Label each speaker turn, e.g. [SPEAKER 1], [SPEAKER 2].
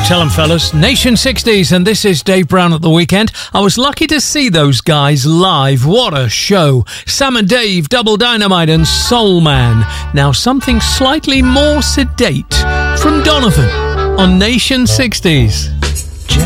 [SPEAKER 1] Tell 'em, fellas. Nation 60s, and this is Dave Brown at the weekend. I was lucky to see those guys live. What a show. Sam and Dave, Double Dynamite and Soul Man. Now something slightly more sedate from Donovan on Nation 60s.